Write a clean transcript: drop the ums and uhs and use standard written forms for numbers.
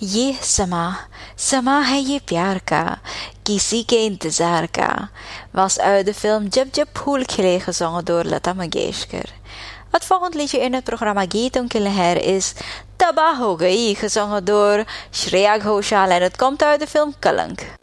ये समा है ये प्यार का किसी के इंतजार का was uit de film Jab Jab Phool Khile gezongen door Lata Mangeshkar. Het volgende liedje in het programma Geeton ke Leher is Tabah Ho Gayi gezongen door Shreya Ghoshal en het komt uit de film Kalank.